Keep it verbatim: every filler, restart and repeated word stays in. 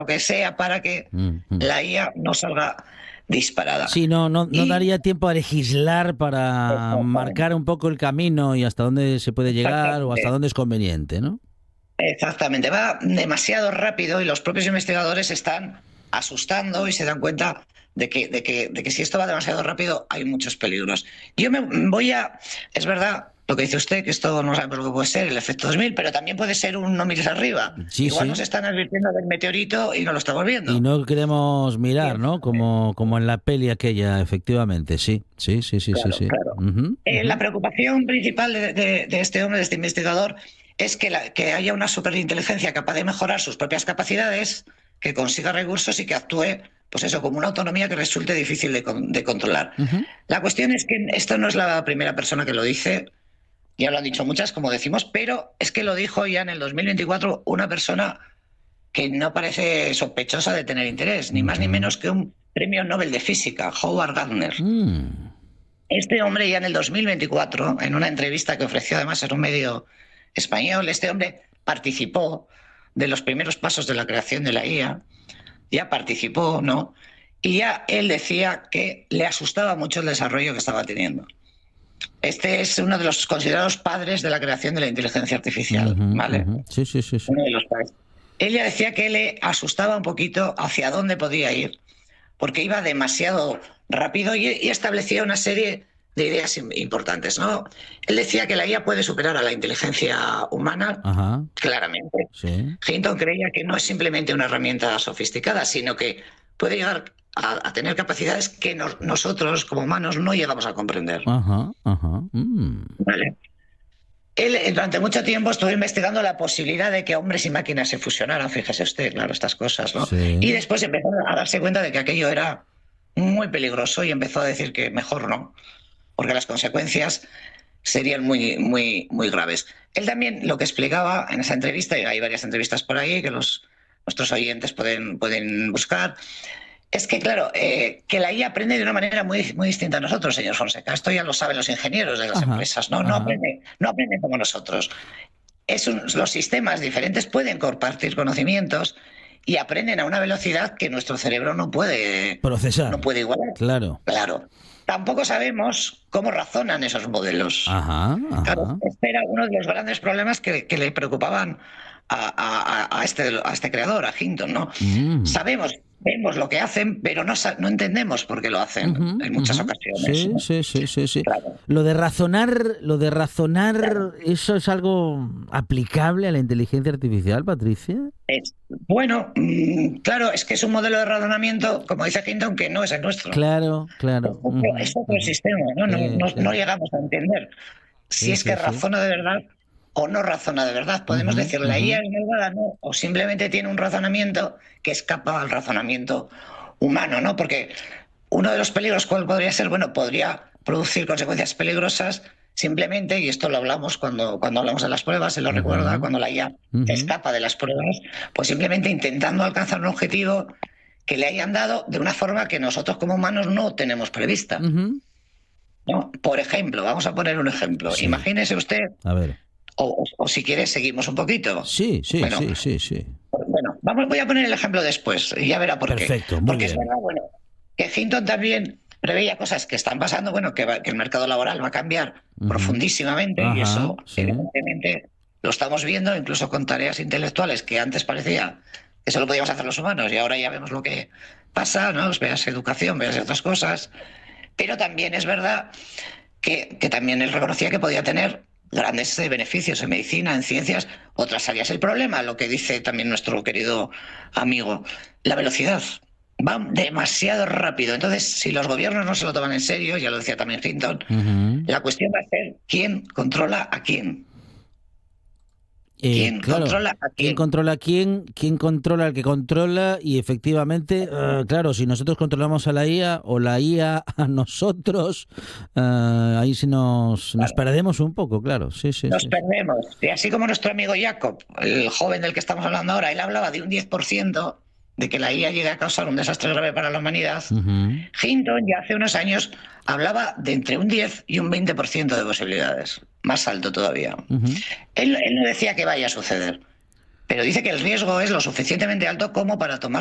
lo que sea para que Mm, mm. la I A no salga disparada. Sí, no, no, no Y daría tiempo a legislar para exactamente, marcar un poco el camino y hasta dónde se puede llegar o hasta exactamente, dónde es conveniente, ¿no? exactamente. Va demasiado rápido y los propios investigadores se están asustando y se dan cuenta de que, de que, de que si esto va demasiado rápido hay muchos peligros. Yo me voy a... Es verdad lo que dice usted, que esto no sabemos lo que puede ser, el efecto dos mil, pero también puede ser un no mires arriba. Sí, Igual nos sí. están advirtiendo del meteorito y no lo estamos Y viendo. no queremos mirar, ¿no? Exactamente. Como, como en la peli aquella, efectivamente, sí, sí, sí, sí, sí, Claro, sí. claro. Ujú, Eh, la ujú. preocupación principal de, de- de este hombre, de este investigador, es que, la- que haya una superinteligencia capaz de mejorar sus propias capacidades, que consiga recursos y que actúe, pues eso, como una autonomía que resulte difícil de, con- de controlar. Ujú. La cuestión es que esto no es la primera persona que lo dice, ya lo han dicho muchas, como decimos, pero es que lo dijo ya en el dos mil veinticuatro una persona que no parece sospechosa de tener interés, ni más ni Ujú. menos que un premio Nobel de Física, Howard Gardner. Mm. Este hombre ya en el dos mil veinticuatro, en una entrevista que ofreció además en un medio español, este hombre participó de los primeros pasos de la creación de la I A, ya participó, ¿no? Y ya él decía que le asustaba mucho el desarrollo que estaba teniendo. Este es uno de los considerados padres de la creación de la inteligencia artificial, Ujú, ¿vale? ujú. Sí, sí, sí, sí. Uno de los padres. Ella decía que le asustaba un poquito hacia dónde podía ir porque iba demasiado rápido y, y establecía una serie de ideas importantes, ¿no? Él decía que la I A puede superar a la inteligencia humana, Ajá, claramente. sí. Hinton creía que no es simplemente una herramienta sofisticada, sino que puede llegar a, a tener capacidades que nos, nosotros, como humanos, no llegamos a comprender. Ajá, ajá. Mm. ¿Vale? Él eh, durante mucho tiempo estuvo investigando la posibilidad de que hombres y máquinas se fusionaran, fíjese usted, claro, estas cosas, ¿no? Y Sí. después empezó a darse cuenta de que aquello era muy peligroso y empezó a decir que mejor no, porque las consecuencias serían muy, muy, muy graves. Él también lo que explicaba en esa entrevista, y hay varias entrevistas por ahí que los, nuestros oyentes pueden, pueden buscar, es que, claro, eh, que la I A aprende de una manera muy, muy distinta a nosotros, señor Fonseca. Esto ya lo saben los ingenieros de las Ajá, empresas, ¿no? No ajá. aprende, no aprende como nosotros. Es un- los sistemas diferentes pueden compartir conocimientos y aprenden a una velocidad que nuestro cerebro no puede, Procesar. no puede igualar. Claro. Claro. Tampoco sabemos cómo razonan esos modelos. Ajá, Claro, ajá. este era uno de los grandes problemas que, que le preocupaban a, a- a este, a este creador, a Hinton, ¿no? Mm. Sabemos, vemos lo que hacen, pero no, sa- no entendemos por qué lo hacen Ujú, en muchas ujú. ocasiones, Sí, ¿no? sí, sí, sí, sí. Claro, Lo de razonar, lo de claro. razonar, ¿eso es algo aplicable a la inteligencia artificial, Patricia? Es, bueno, mm, claro, es que es un modelo de razonamiento, como dice Hinton, que no es el nuestro. Claro, Es claro. otro, Ujú, es otro ujú. sistema, ¿no? No, Sí, no, no sí, llegamos a entender si sí, es que sí, sí. razona de verdad o no razona de verdad. Podemos Ujú, decir, la ujú. I A es malvada, ¿no? O simplemente tiene un razonamiento que escapa al razonamiento humano, ¿no? Porque uno de los peligros, ¿cuál podría ser? Bueno, podría producir consecuencias peligrosas simplemente, y esto lo hablamos cuando, cuando hablamos de las pruebas, se lo recuerda, Ujú, cuando la I A se ujú, escapa de las pruebas, pues simplemente intentando alcanzar un objetivo que le hayan dado de una forma que nosotros como humanos no tenemos prevista. ujú. ¿No? Por ejemplo, vamos a poner un ejemplo. Sí, Imagínese usted, a ver. o, o- o si quiere seguimos un poquito. Sí, sí, Bueno, sí, sí, sí. bueno, vamos, voy a poner el ejemplo después y ya verá por qué. Perfecto, muy Porque es bien. verdad, bueno, que Hinton también preveía cosas que están pasando, bueno, que, va- que el mercado laboral va a cambiar Ujú. profundísimamente y Ajá, eso sí. evidentemente lo estamos viendo incluso con tareas intelectuales que antes parecía que solo podíamos hacer los humanos y ahora ya vemos lo que pasa, ¿no? Veas educación, veas otras cosas. Pero también es verdad que, que también él reconocía que podía tener grandes eh, beneficios en medicina, en ciencias, otras áreas. El problema, lo que dice también nuestro querido amigo, la velocidad. Va demasiado rápido. Entonces, si los gobiernos no se lo toman en serio, ya lo decía también Hinton, Ujú. la cuestión va a ser quién controla a quién. Eh, ¿Quién claro, controla a ¿quién quién? controla a quién? ¿Quién controla al que controla? Y efectivamente, eh, claro, si nosotros controlamos a la I A o la I A a nosotros, eh, ahí sí nos, nos Claro, perdemos un poco, claro. Sí, sí, nos sí, sí. perdemos. Y así como nuestro amigo Jacob, el joven del que estamos hablando ahora, él hablaba de un diez por ciento de que la I A llegue a causar un desastre grave para la humanidad. Ujú. Hinton ya hace unos años hablaba de entre un diez y un veinte por ciento de posibilidades, más alto todavía. Ujú. Él, él no decía que vaya a suceder, pero dice que el riesgo es lo suficientemente alto como para tomar